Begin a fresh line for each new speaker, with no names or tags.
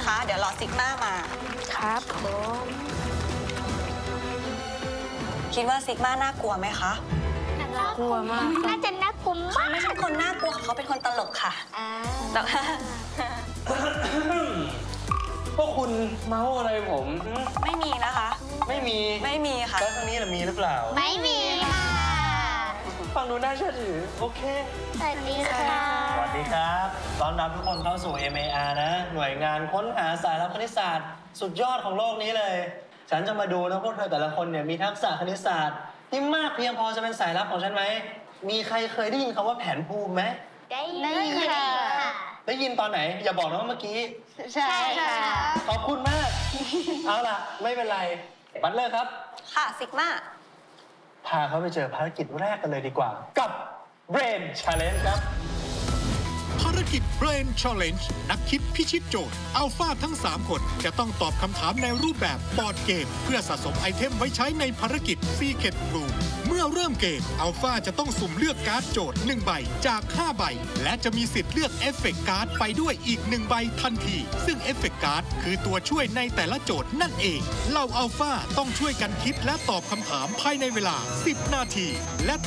นะคะเดี๋ยวรอซิกมามา
ครับผม
คิดว่าซิกมาน่ากลัวไหมคะ
กลัวมาก
น่าจะน่ากลัวมาก
เขาไม่ใช่คนน่ากลัวเขาเป็นคนตลกค่ะแต่
พวกคุณเมาอะไรผม
ไม่มีนะคะ
ไม่มี
ค่ะ
แล้วครั้งนี้มีหรือเปล่า
ไม่มีค่ะ
ฟังดูน่าเชื่อถือโอเค
สวัสดีค่ะ
สวัสดีครับต้อนรับทุกคนเข้าสู่ MAR นะหน่วยงานค้นหาสายลับคณิตศาสตร์สุดยอดของโลกนี้เลยฉันจะมาดูนะพวกเธอแต่ละคนเนี่ยมีทักษะคณิตศาสตร์ที่มากเพียงพอจะเป็นสายลับของฉันไหมมีใครเคยได้ยินคำว่าแผนภูมิไหม
ได้ยินค่ะ
ได้ยินตอนไหนอย่าบอกนะว่าเมื่อกี้
ใช่ค่ะ
ขอบคุณมากเอาล่ะไม่เป็นไรบัตเลอร์ครับ
ค่ะซิกมา
พาเขาไปเจอภารกิจแรกกันเลยดีกว่ากับ Brain Challenge ครับ
ภารกิจ Brain Challenge นักคิดพิชิตโจทย์อัลฟาทั้ง3คนจะต้องตอบคำถามในรูปแบบบอร์ดเกมเพื่อสะสมไอเทมไว้ใช้ในภารกิจ Secret Room เมื่อเริ่มเกมอัลฟาจะต้องสุ่มเลือกการ์ดโจทย์1ใบจาก5ใบและจะมีสิทธิ์เลือกเอฟเฟกต์การ์ดไปด้วยอีก1ใบทันทีซึ่งเอฟเฟกต์การ์ดคือตัวช่วยในแต่ละโจทย์นั่นเองเหล่าอัลฟาต้องช่วยกันคิดและตอบคำถามภายในเวลา10นาทีและ